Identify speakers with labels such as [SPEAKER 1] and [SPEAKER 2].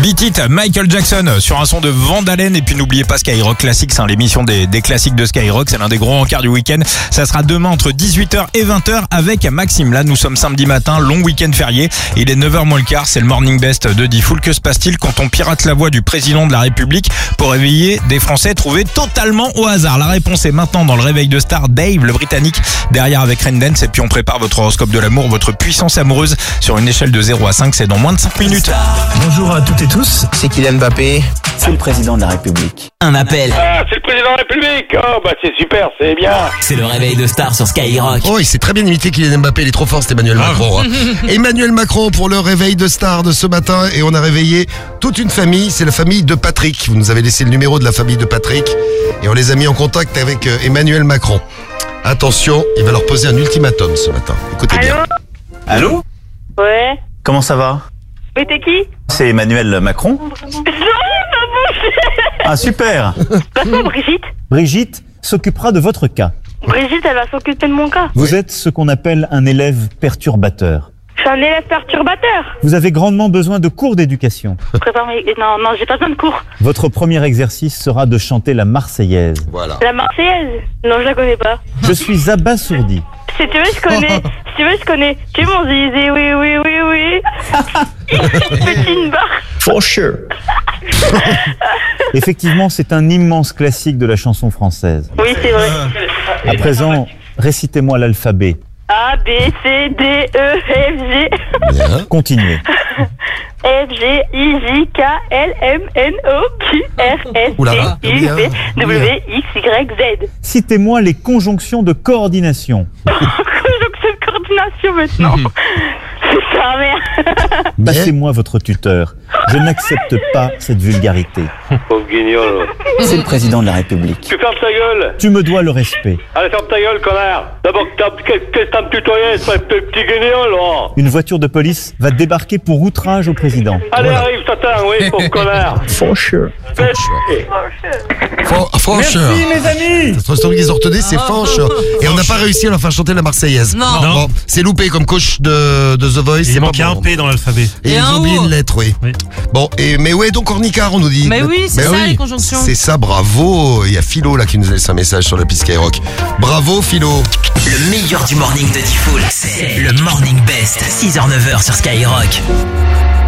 [SPEAKER 1] Beat It, Michael Jackson sur un son de Van Halen. Et puis n'oubliez pas Skyrock Classics, l'émission des classiques de Skyrock. C'est l'un des gros encarts du week-end. Ça sera demain entre 18h et 20h avec Maxime. Là, nous sommes samedi matin, long week-end férié. Il est 9h moins le quart, c'est le Morning Best de Diffoul. Que se passe-t-il quand on pirate la voix du président de la République pour réveiller des Français trouvés totalement au hasard? La réponse est maintenant dans le réveil de star. Dave, le Britannique, derrière avec Rain Dance. Et puis on prépare votre horoscope de l'amour, votre puissance amoureuse sur une échelle de 0 à 5. C'est dans moins de 5 minutes.
[SPEAKER 2] Bonjour à toutes et tous.
[SPEAKER 3] C'est Kylian Mbappé. C'est le président de la République.
[SPEAKER 4] Un appel.
[SPEAKER 5] Ah, c'est le président de la République. Oh, bah c'est super, c'est bien.
[SPEAKER 4] C'est le réveil de star sur Skyrock.
[SPEAKER 2] Oh, il s'est très bien imité Kylian Mbappé, il est trop fort, c'est Emmanuel Macron. Hein. Emmanuel Macron pour le réveil de star de ce matin. Et on a réveillé toute une famille, c'est la famille de Patrick. Vous nous avez laissé le numéro de la famille de Patrick. Et on les a mis en contact avec Emmanuel Macron. Attention, il va leur poser un ultimatum ce matin. Écoutez bien.
[SPEAKER 6] Allô?
[SPEAKER 7] Ouais.
[SPEAKER 6] Comment ça va?
[SPEAKER 7] Mais t'es qui?
[SPEAKER 6] C'est Emmanuel Macron. Ah super.
[SPEAKER 7] Quoi, Brigitte?
[SPEAKER 8] Brigitte s'occupera de votre cas.
[SPEAKER 7] Brigitte, elle va s'occuper de mon cas.
[SPEAKER 8] Vous êtes ce qu'on appelle un élève perturbateur.
[SPEAKER 7] Je suis un élève perturbateur.
[SPEAKER 8] Vous avez grandement besoin de cours d'éducation.
[SPEAKER 7] Prépare mes... Non, j'ai pas besoin de cours.
[SPEAKER 8] Votre premier exercice sera de chanter la Marseillaise.
[SPEAKER 2] Voilà.
[SPEAKER 7] La Marseillaise? Non, je la connais pas.
[SPEAKER 8] Je suis abasourdi.
[SPEAKER 7] Si tu veux, je connais. Si tu veux, je connais. Tu m'en disais oui. Petite barre.
[SPEAKER 6] For sure.
[SPEAKER 8] Effectivement, c'est un immense classique de la chanson française.
[SPEAKER 7] Oui, c'est vrai.
[SPEAKER 8] À présent, récitez-moi l'alphabet.
[SPEAKER 7] A, B, C, D, E, F, G.
[SPEAKER 2] Bien.
[SPEAKER 8] Continuez.
[SPEAKER 7] F, G, I, J, K, L, M, N, O, Q, R, S,
[SPEAKER 2] Oula,
[SPEAKER 7] T, U, V, W, X, Y, Z.
[SPEAKER 8] Citez-moi les conjonctions de coordination.
[SPEAKER 7] Conjonction de coordination maintenant. C'est ça, merde.
[SPEAKER 8] Passez-moi votre tuteur. Je n'accepte pas cette vulgarité.
[SPEAKER 5] Pauvre guignol.
[SPEAKER 3] C'est le président de la République.
[SPEAKER 5] Tu fermes ta gueule.
[SPEAKER 8] Tu me dois le respect.
[SPEAKER 5] Allez, ferme ta gueule, connard. D'abord, qu'est-ce que t'as me tutoyer, ce petit guignol, là?
[SPEAKER 8] Une voiture de police va débarquer pour outrage au président.
[SPEAKER 5] Allez, arrive, t'attends, oui, pauvre connard.
[SPEAKER 6] For sure.
[SPEAKER 2] Franche.
[SPEAKER 8] mes amis.
[SPEAKER 2] Notre historique des orthonés, c'est Fanche. Et on n'a pas réussi à leur faire chanter la Marseillaise.
[SPEAKER 9] Non.
[SPEAKER 2] Bon, c'est loupé comme coach de The Voice.
[SPEAKER 9] Il manquait un P dans l'alphabet.
[SPEAKER 2] Et
[SPEAKER 9] Et
[SPEAKER 2] ils
[SPEAKER 9] un
[SPEAKER 2] ont oublié
[SPEAKER 9] O.
[SPEAKER 2] une lettre, oui. Bon, mais ouais, donc Ornicard, on nous dit.
[SPEAKER 9] Mais oui, c'est ça, les conjonctions.
[SPEAKER 2] C'est ça, bravo. Il y a Philo là qui nous a laissé un message sur la piste Skyrock. Bravo Philo.
[SPEAKER 4] Le meilleur du morning de Diffoul, c'est le Morning Best. 6h-9h sur Skyrock.